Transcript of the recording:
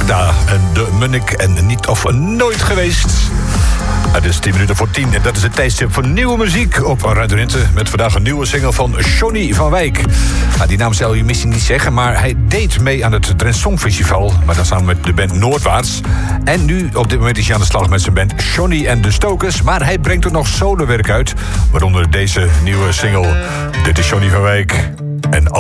Magda en de Munnik en Niet of Nooit Geweest. Het is 10 minuten voor 10 en dat is het tijdstip voor nieuwe muziek op Radio Rente. Met vandaag een nieuwe single van Johnny van Wijk. Nou, die naam zal je misschien niet zeggen, maar hij deed mee aan het Drents Songfestival. Maar dan samen met de band Noordwaarts. En nu, op dit moment is hij aan de slag met zijn band Johnny en de Stokers. Maar hij brengt ook nog solowerk uit, waaronder deze nieuwe single. Dit is Johnny van Wijk en